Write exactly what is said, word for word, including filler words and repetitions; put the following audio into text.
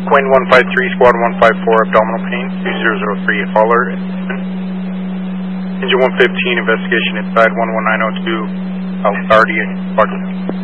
Quinn one five three, Squad one five four, abdominal pain, two zero zero three, Holler. Engine one fifteen, investigation inside one one nine oh two, Al Guardian, Squad.